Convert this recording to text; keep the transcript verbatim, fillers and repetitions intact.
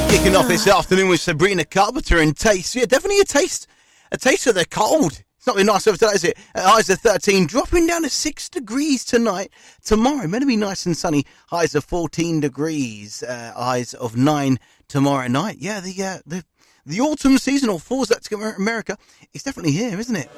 Kicking off this afternoon with Sabrina Carpenter and Taste. Yeah, definitely a taste, a taste of the cold. It's not been nice over today, is it? Uh, highs of thirteen, dropping down to six degrees tonight. Tomorrow, meant to be nice and sunny. Highs of fourteen degrees. Uh, highs of nine tomorrow night. Yeah, the uh, the the autumn seasonal falls that to America. It's definitely here, isn't it?